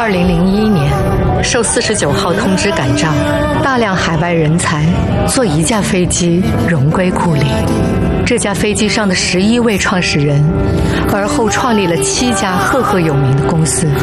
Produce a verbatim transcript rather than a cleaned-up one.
二零零一年，受四十九号通知赶账，大量海外人才坐一架飞机荣归故里。这架飞机上的十一位创始人，而后创立了七家赫赫有名的公司，